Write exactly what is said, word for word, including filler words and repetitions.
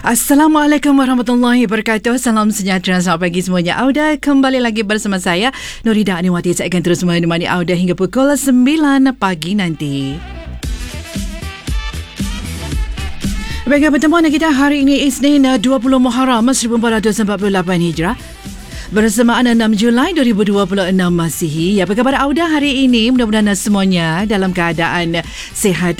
Assalamualaikum warahmatullahi wabarakatuh. Salam sejahtera, selamat pagi semuanya. Auda kembali lagi bersama saya, Nurida Aniwati. Saya akan terus menemani Auda hingga pukul sembilan pagi nanti. Baiklah, pertemuan kita hari ini Isnin dua puluh Muharram seribu empat ratus empat puluh lapan Hijrah bersamaan enam Julai dua ribu dua puluh enam Masihi. Apa khabar Auda hari ini? Mudah-mudahan semuanya dalam keadaan sihat